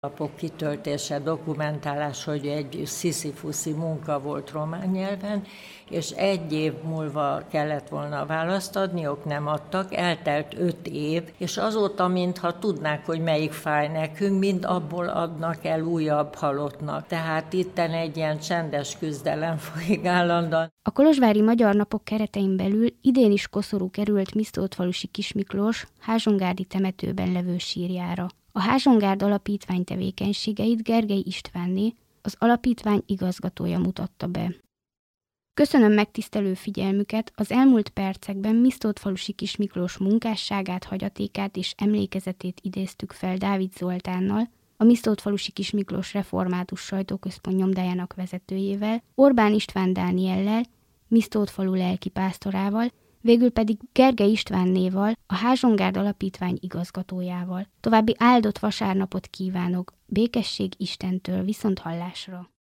Napok kitöltése, dokumentálás, hogy egy sziszifuszi munka volt román nyelven, és 1 év múlva kellett volna választ adniuk, nem adtak, eltelt 5 év, és azóta, mintha tudnák, hogy melyik fáj nekünk, mind abból adnak el újabb halottnak. Tehát itten egy ilyen csendes küzdelem folyik állandóan. A kolozsvári Magyar Napok keretein belül idén is koszorú került Misztótfalusi Kis Miklós házsongárdi temetőben levő sírjára. A Házsongárd Alapítvány tevékenységeit Gergely Istvánné, az alapítvány igazgatója mutatta be. Köszönöm megtisztelő figyelmüket, az elmúlt percekben Misztótfalusi Kis Miklós munkásságát, hagyatékát és emlékezetét idéztük fel Dávid Zoltánnal, a Misztótfalusi Kis Miklós Református Sajtóközpont nyomdájának vezetőjével, Orbán István Dániellel, Misztótfalu lelkipásztorával, végül pedig Gergely Istvánnéval, a Házsongárd Alapítvány igazgatójával. További áldott vasárnapot kívánok, békesség Istentől, viszonthallásra!